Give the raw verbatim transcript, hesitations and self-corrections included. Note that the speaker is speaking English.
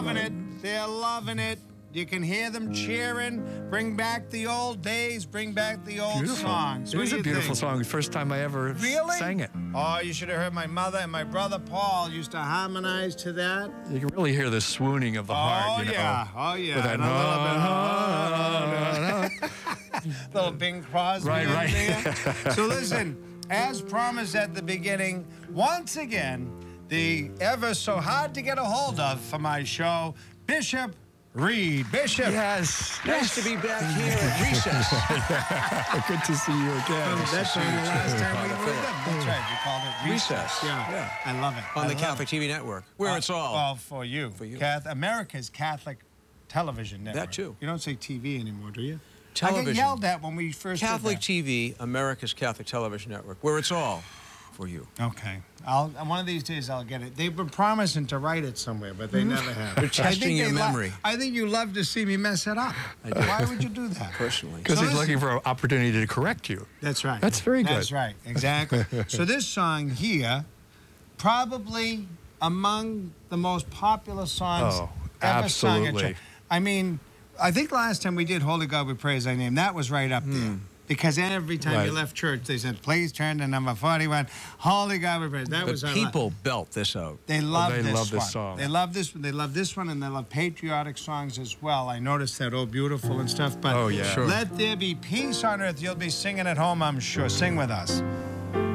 Loving it. They're loving it. You can hear them cheering. Bring back the old days. Bring back the old Beautiful. songs. It What is do a you beautiful think? song. First time I ever Really? sang it. Oh, you should have heard my mother and my brother Paul used to harmonize to that. You can really hear the swooning of the heart. Oh, you know, yeah. Oh, yeah. With that And a little bit. Little Bing Crosby. Right, in right. there. So listen, as promised at the beginning, once again, the ever so hard to get a hold of for my show, Bishop Reed. Bishop. Yes. Nice to be back here at Recess. Good to see you again. That's right. The last time we were with them. That's right. We called it Recess. Recess. Yeah. Yeah. I love it. On I the love Catholic it. T V network, where Uh, it's all. Well, for you. For you. Cath- America's Catholic Television Network. That too. You don't say T V anymore, do you? I Television. get yelled at when we first Catholic did T V, America's Catholic Television Network, where it's all for you. that. Okay. I'll, one of these days I'll get it. They've been promising to write it somewhere, but they never have. They're I testing think your they lo- memory. I think you love to see me mess it up. Why would you do that? Personally. Because So he's listen- looking for an opportunity to correct you. That's right. That's very good. That's right. Exactly. So this song here, probably among the most popular songs Oh, ever sung at absolutely. church. I mean, I think last time we did Holy God We Praise Thy Name, that was right up there. Because every time you Right. left church, they said, please turn to number forty-one, Holy God We Praise. That But was our- people belt this out. They love they this love this one. song. They love this one. They love this one, and they love patriotic songs as well. I noticed that, oh, beautiful and stuff. But Oh, yeah. Sure. let there be peace on earth. You'll be singing at home, I'm sure. Sing with us.